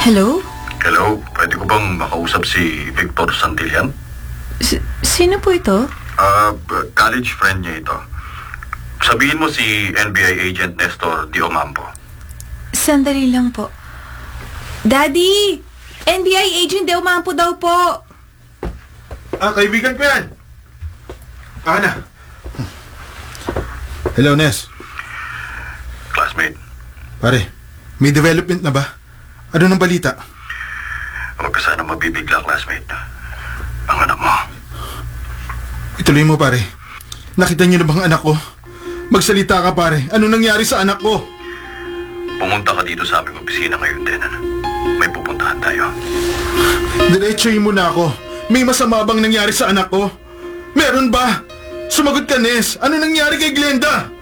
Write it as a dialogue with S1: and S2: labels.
S1: Hello?
S2: Hello, pwede ko bang makausap si Victor Santillan?
S1: Sino po ito?
S2: College friend niya ito. Sabihin mo si NBI agent Nestor Diomampo.
S1: Sandali lang po. Daddy! NBI agent Diomampo daw po.
S3: Kaibigan ko yan. Ana.
S4: Hello, Nes.
S2: Classmate,
S4: Pare, may development na ba? Ano ng balita?
S2: huwag ka sana mabibigla, classmate. Ang anak mo.
S4: Ituloy mo, pare. Nakita niyo na bang anak ko? Magsalita ka, pare. Ano nangyari sa anak ko?
S2: Pumunta ka dito sa aming opisina ngayon din. May pupuntahan tayo.
S4: Diretsuhin mo na ako. May masama bang nangyari sa anak ko? Meron ba? Sumagot ka, Nes. Ano nangyari kay Glenda?